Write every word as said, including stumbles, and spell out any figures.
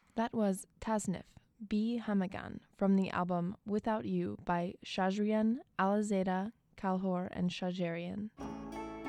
That was Tasnif, B. Hamagan, from the album Without You by Shajrian, Alizada, Kalhor, and Shajarian.